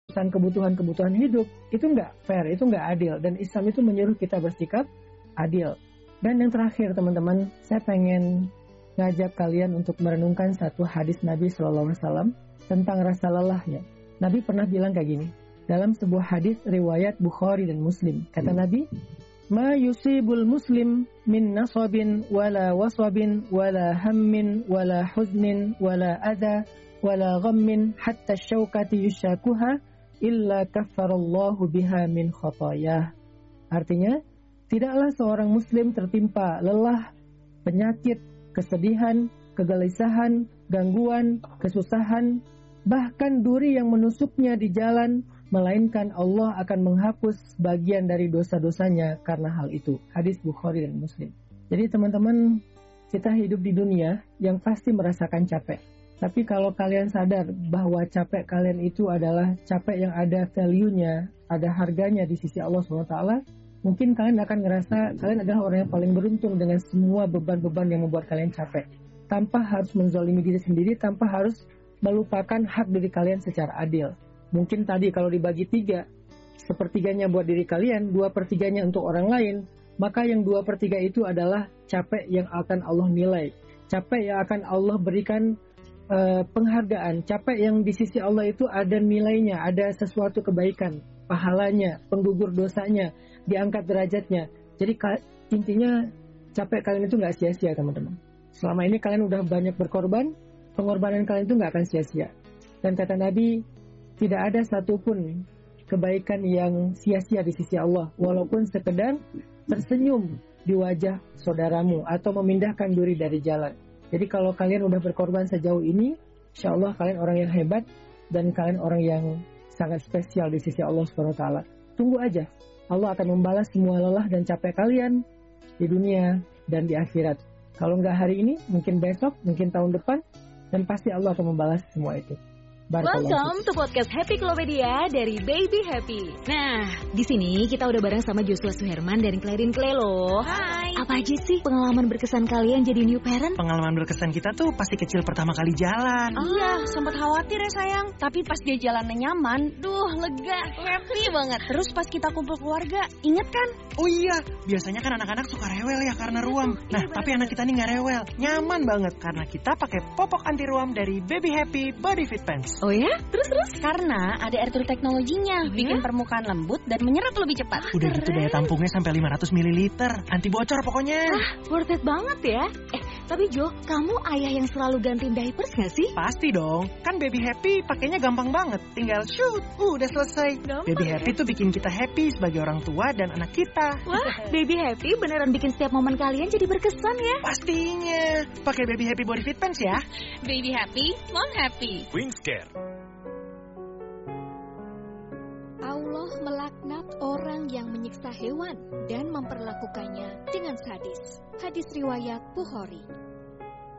kebutuhan-kebutuhan hidup, itu nggak fair, itu nggak adil. Dan Islam itu menyuruh kita bersikap adil. Dan yang terakhir teman-teman, saya pengen ngajak kalian untuk merenungkan satu hadis Nabi SAW tentang rasa lelahnya. Nabi pernah bilang kayak gini, dalam sebuah hadis riwayat Bukhari dan Muslim. Kata Nabi, ma yusibul muslim min nasabin wala wasabin wala hammin wala huznin wala adha wala ghammin hatta syaukati yushakuha illa kaffarallahu biha min khatayah. Artinya, tidaklah seorang muslim tertimpa lelah, penyakit, kesedihan, kegelisahan, gangguan, kesusahan, bahkan duri yang menusuknya di jalan, melainkan Allah akan menghapus bagian dari dosa-dosanya karena hal itu. Hadis Bukhari dan Muslim. Jadi teman-teman, kita hidup di dunia yang pasti merasakan capek. Tapi kalau kalian sadar bahwa capek kalian itu adalah capek yang ada value-nya, ada harganya di sisi Allah SWT, mungkin kalian akan ngerasa kalian adalah orang yang paling beruntung dengan semua beban-beban yang membuat kalian capek. Tanpa harus menzalimi diri sendiri, tanpa harus melupakan hak diri kalian secara adil. Mungkin tadi kalau dibagi 3, sepertiganya buat diri kalian, 2/3-nya untuk orang lain, maka yang 2/3 itu adalah capek yang akan Allah nilai. Capek yang akan Allah berikan penghargaan. Capek yang di sisi Allah itu ada nilainya, ada sesuatu kebaikan, pahalanya, penggugur dosanya, diangkat derajatnya. Jadi intinya capek kalian itu nggak sia-sia teman-teman. Selama ini kalian udah banyak berkorban, pengorbanan kalian itu nggak akan sia-sia. Dan kata Nabi, tidak ada satupun kebaikan yang sia-sia di sisi Allah, walaupun sekedar tersenyum di wajah saudaramu atau memindahkan duri dari jalan. Jadi kalau kalian udah berkorban sejauh ini, insya Allah kalian orang yang hebat dan kalian orang yang sangat spesial di sisi Allah SWT. Tunggu aja, Allah akan membalas semua lelah dan capek kalian di dunia dan di akhirat. Kalau nggak hari ini, mungkin besok, mungkin tahun depan, dan pasti Allah akan membalas semua itu. Welcome to podcast Happy Klopedia dari Baby Happy. Nah, di sini kita udah bareng sama Joshua Suherman dari Clarin Clay loh. Hai. Apa aja sih pengalaman berkesan kalian jadi new parent? Pengalaman berkesan kita tuh pasti kecil pertama kali jalan. Iya, sempat khawatir ya sayang. Tapi pas dia jalannya nyaman, lega, happy banget. Terus pas kita kumpul keluarga, inget kan? Oh iya, biasanya kan anak-anak suka rewel ya karena ruam. Nah, tapi anak kita nih nggak rewel, nyaman banget karena kita pakai popok anti ruam dari Baby Happy Body Fit Pants. Oh ya? Terus? Karena ada air teknologinya, bikin permukaan lembut dan menyerap lebih cepat. Udah gitu daya tampungnya sampai 500 ml, anti bocor pokoknya. Worth it banget ya. Tapi Jo, kamu ayah yang selalu gantiin diapers gak sih? Pasti dong, kan Baby Happy pakainya gampang banget. Tinggal shoot, udah selesai. Baby Happy tuh bikin kita happy sebagai orang tua dan anak kita. Wah, Baby Happy beneran bikin setiap momen kalian jadi berkesan ya. Pastinya, pakai Baby Happy Body Fit Pants ya. Baby happy, mom happy. Wingscare. Allah melaknat orang yang menyiksa hewan dan memperlakukannya dengan sadis. Hadis riwayat Bukhari.